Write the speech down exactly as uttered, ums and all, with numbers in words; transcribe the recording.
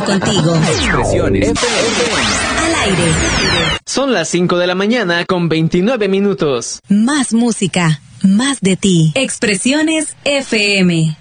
contigo. Expresiones F M. Al aire. Son las cinco de la mañana con veintinueve minutos. Más música, más de ti. Expresiones F M.